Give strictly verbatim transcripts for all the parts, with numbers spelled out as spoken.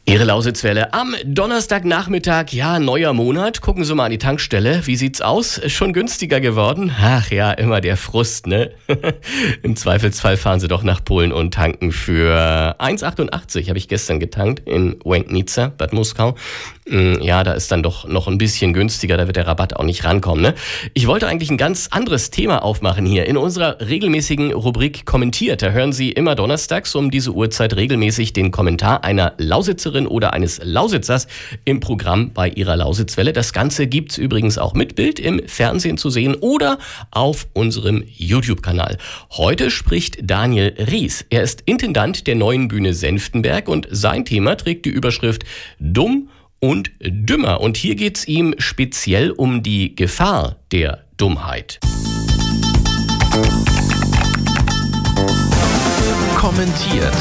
Ihre Lausitzwelle am Donnerstagnachmittag. Ja, neuer Monat. Gucken Sie mal an die Tankstelle. Wie sieht's aus? Ist schon günstiger geworden? Ach ja, immer der Frust, ne? Im Zweifelsfall fahren Sie doch nach Polen und tanken für eins achtundachtzig. Habe ich gestern getankt in Łęknica, Bad Muskau. Ja, da ist dann doch noch ein bisschen günstiger. Da wird der Rabatt auch nicht rankommen, ne? Ich wollte eigentlich ein ganz anderes Thema aufmachen hier. In unserer regelmäßigen Rubrik Kommentiert. Da hören Sie immer donnerstags um diese Uhrzeit regelmäßig den Kommentar einer Lausitzerin oder eines Lausitzers im Programm bei Ihrer Lausitzwelle. Das Ganze gibt's übrigens auch mit Bild im Fernsehen zu sehen oder auf unserem YouTube-Kanal. Heute spricht Daniel Ries. Er ist Intendant der Neuen Bühne Senftenberg und sein Thema trägt die Überschrift Dumm und Dümmer. Und hier geht's ihm speziell um die Gefahr der Dummheit. Kommentiert.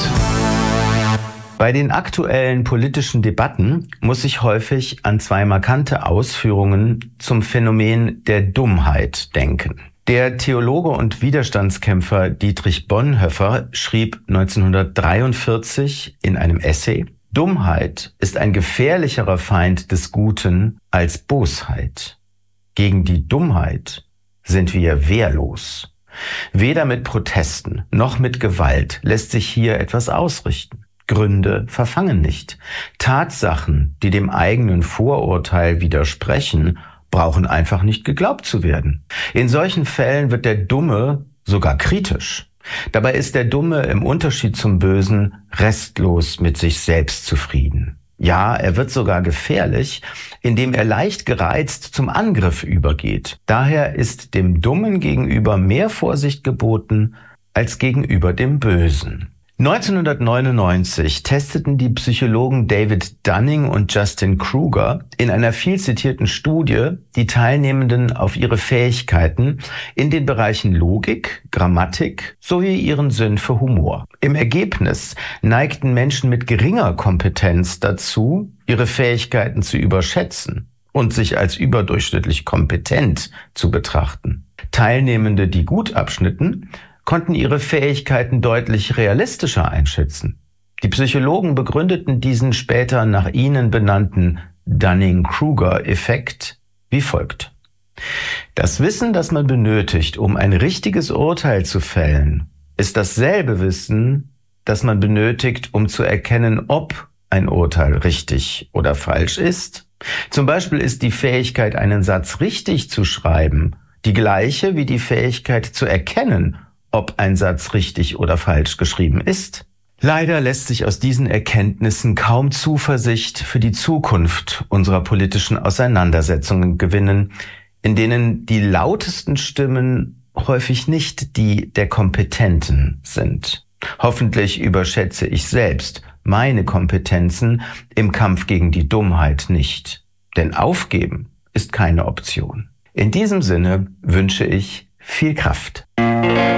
Bei den aktuellen politischen Debatten muss ich häufig an zwei markante Ausführungen zum Phänomen der Dummheit denken. Der Theologe und Widerstandskämpfer Dietrich Bonhoeffer schrieb neunzehnhundertdreiundvierzig in einem Essay: Dummheit ist ein gefährlicherer Feind des Guten als Bosheit. Gegen die Dummheit sind wir wehrlos. Weder mit Protesten noch mit Gewalt lässt sich hier etwas ausrichten. Gründe verfangen nicht. Tatsachen, die dem eigenen Vorurteil widersprechen, brauchen einfach nicht geglaubt zu werden. In solchen Fällen wird der Dumme sogar kritisch. Dabei ist der Dumme im Unterschied zum Bösen restlos mit sich selbst zufrieden. Ja, er wird sogar gefährlich, indem er leicht gereizt zum Angriff übergeht. Daher ist dem Dummen gegenüber mehr Vorsicht geboten als gegenüber dem Bösen. neunzehnhundertneunundneunzig testeten die Psychologen David Dunning und Justin Kruger in einer viel zitierten Studie die Teilnehmenden auf ihre Fähigkeiten in den Bereichen Logik, Grammatik sowie ihren Sinn für Humor. Im Ergebnis neigten Menschen mit geringer Kompetenz dazu, ihre Fähigkeiten zu überschätzen und sich als überdurchschnittlich kompetent zu betrachten. Teilnehmende, die gut abschnitten, konnten ihre Fähigkeiten deutlich realistischer einschätzen. Die Psychologen begründeten diesen später nach ihnen benannten Dunning-Kruger-Effekt wie folgt: Das Wissen, das man benötigt, um ein richtiges Urteil zu fällen, ist dasselbe Wissen, das man benötigt, um zu erkennen, ob ein Urteil richtig oder falsch ist. Zum Beispiel ist die Fähigkeit, einen Satz richtig zu schreiben, die gleiche wie die Fähigkeit zu erkennen, ob ein Satz richtig oder falsch geschrieben ist. Leider lässt sich aus diesen Erkenntnissen kaum Zuversicht für die Zukunft unserer politischen Auseinandersetzungen gewinnen, in denen die lautesten Stimmen häufig nicht die der Kompetenten sind. Hoffentlich überschätze ich selbst meine Kompetenzen im Kampf gegen die Dummheit nicht. Denn aufgeben ist keine Option. In diesem Sinne wünsche ich viel Kraft.